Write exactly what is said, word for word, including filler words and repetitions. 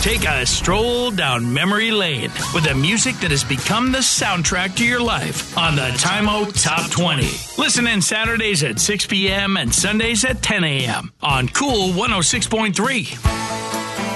take a stroll down memory lane with the music that has become the soundtrack to your life on the Time Out Top twenty. Listen in Saturdays at six p.m. and Sundays at ten a.m. on Cool one oh six point three.